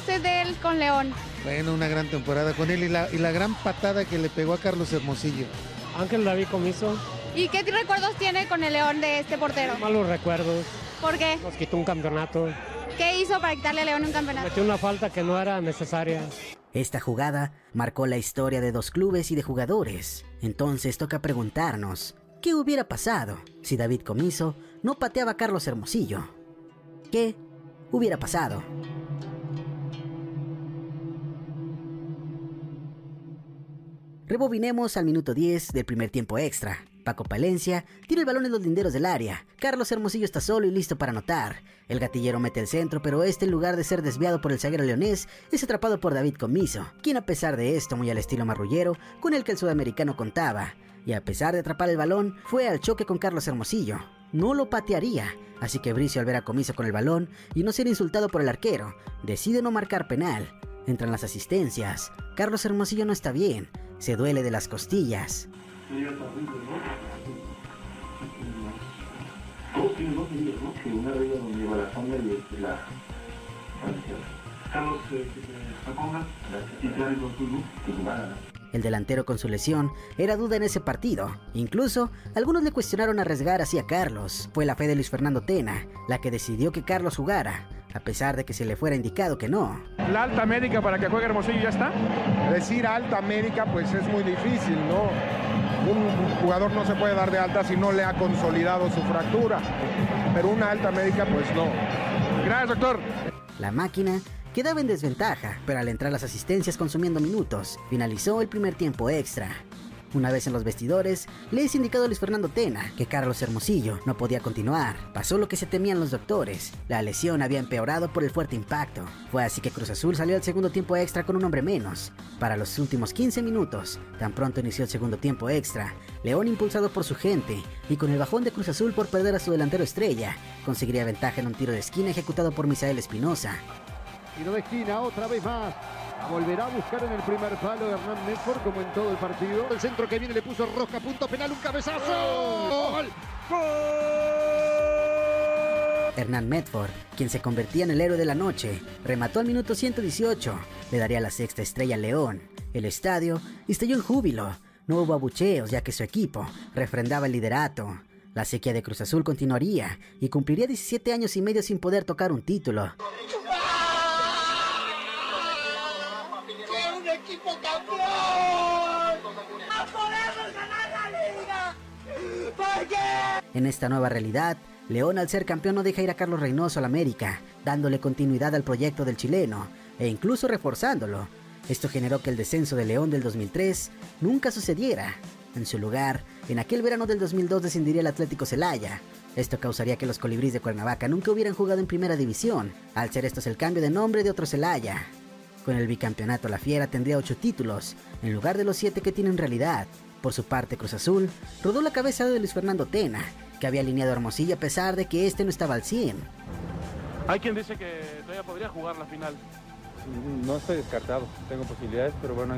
usted de él con León? Bueno, una gran temporada con él y la gran patada que le pegó a Carlos Hermosillo. Ángel David Comiso. ¿Y qué recuerdos tiene con el León de este portero? Malos recuerdos. ¿Por qué? Nos quitó un campeonato. ¿Qué hizo para quitarle a León un campeonato? Metió una falta que no era necesaria. Esta jugada marcó la historia de dos clubes y de jugadores. Entonces toca preguntarnos, ¿qué hubiera pasado si David Comiso no pateaba a Carlos Hermosillo? ¿Qué hubiera pasado? Rebobinemos al minuto 10 del primer tiempo extra. Paco Palencia tira el balón en los linderos del área. Carlos Hermosillo está solo y listo para anotar. El gatillero mete el centro, pero este, en lugar de ser desviado por el zaguero leonés, es atrapado por David Comiso, quien, a pesar de esto, muy al estilo marrullero con el que el sudamericano contaba, y a pesar de atrapar el balón, fue al choque con Carlos Hermosillo. No lo patearía, así que Bricio, al ver a Comiso con el balón y no ser insultado por el arquero, decide no marcar penal. Entran las asistencias. Carlos Hermosillo no está bien, se duele de las costillas. Todos tienen dos heridas, ¿no? Que una de ellas donde lleva la sonda y la Carlos, que se ponga y se abre con su luz, que va. El delantero con su lesión era duda en ese partido. Incluso, algunos le cuestionaron arriesgar así a Carlos. Fue la fe de Luis Fernando Tena la que decidió que Carlos jugara, a pesar de que se le fuera indicado que no. ¿La alta médica para que juegue Hermosillo ya está? Decir alta médica pues es muy difícil, ¿no? Un jugador no se puede dar de alta si no le ha consolidado su fractura, pero una alta médica pues no. Gracias, doctor. La máquina quedaba en desventaja, pero al entrar las asistencias consumiendo minutos, finalizó el primer tiempo extra. Una vez en los vestidores, le es indicado a Luis Fernando Tena que Carlos Hermosillo no podía continuar. Pasó lo que se temían los doctores. La lesión había empeorado por el fuerte impacto. Fue así que Cruz Azul salió al segundo tiempo extra con un hombre menos. Para los últimos 15 minutos, tan pronto inició el segundo tiempo extra, León, impulsado por su gente y con el bajón de Cruz Azul por perder a su delantero estrella, conseguiría ventaja en un tiro de esquina ejecutado por Misael Espinosa. Tiro de esquina otra vez más. Volverá a buscar en el primer palo Hernán Medford como en todo el partido. El centro que viene le puso Roca, punto penal, un cabezazo. ¡Gol! ¡Gol! Hernán Medford, quien se convertía en el héroe de la noche, remató al minuto 118. Le daría la sexta estrella al León. El estadio estalló en júbilo. No hubo abucheos ya que su equipo refrendaba el liderato. La sequía de Cruz Azul continuaría y cumpliría 17 años y medio sin poder tocar un título. En esta nueva realidad, León, al ser campeón, no deja ir a Carlos Reynoso al América, dándole continuidad al proyecto del chileno e incluso reforzándolo. Esto generó que el descenso de León del 2003 nunca sucediera. En su lugar, en aquel verano del 2002 descendería el Atlético Celaya. Esto causaría que los Colibríes de Cuernavaca nunca hubieran jugado en primera división, al ser estos el cambio de nombre de otro Celaya. Con el bicampeonato, la Fiera tendría 8 títulos, en lugar de los 7 que tiene en realidad. Por su parte, Cruz Azul rodó la cabeza de Luis Fernando Tena, que había alineado a Hermosillo a pesar de que este no estaba al 100. Hay quien dice que todavía podría jugar la final. No estoy descartado, tengo posibilidades, pero bueno,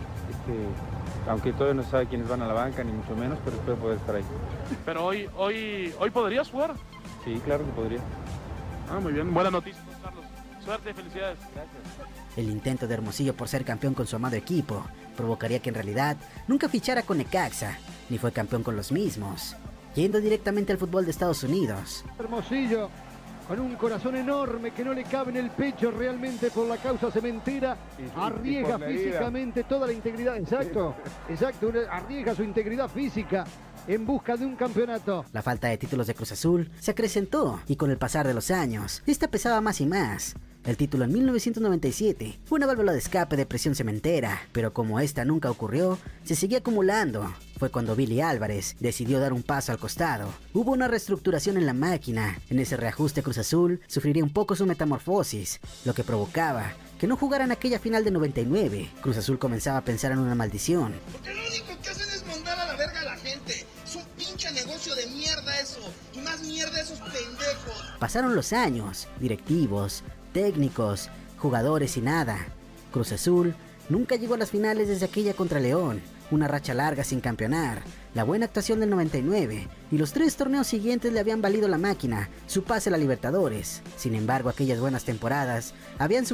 aunque todavía no sabe quiénes van a la banca, ni mucho menos, pero espero poder estar ahí. Pero hoy podrías jugar. Sí, claro que podría. Muy bien, buena noticia, Carlos. Suerte y felicidades. Gracias. El intento de Hermosillo por ser campeón con su amado equipo provocaría que en realidad nunca fichara con Necaxa, ni fue campeón con los mismos, yendo directamente al fútbol de Estados Unidos. Hermosillo, con un corazón enorme que no le cabe en el pecho realmente por la causa cementera, arriesga físicamente toda la integridad, exacto, arriesga su integridad física en busca de un campeonato. La falta de títulos de Cruz Azul se acrecentó y con el pasar de los años, esta pesaba más y más. El título en 1997 fue una válvula de escape de presión cementera, pero como esta nunca ocurrió, se seguía acumulando. Fue cuando Billy Álvarez decidió dar un paso al costado. Hubo una reestructuración en la máquina. En ese reajuste, Cruz Azul sufriría un poco su metamorfosis, lo que provocaba que no jugaran aquella final de 99. Cruz Azul comenzaba a pensar en una maldición. Porque lo único que hacen es mandar a la verga a la gente. Es un pinche negocio de mierda eso. Y más mierda esos pendejos. Pasaron los años, directivos, técnicos, jugadores y nada. Cruz Azul nunca llegó a las finales desde aquella contra León, una racha larga sin campeonar, la buena actuación del 99 y los 3 torneos siguientes le habían valido la máquina su pase a la Libertadores. Sin embargo, aquellas buenas temporadas habían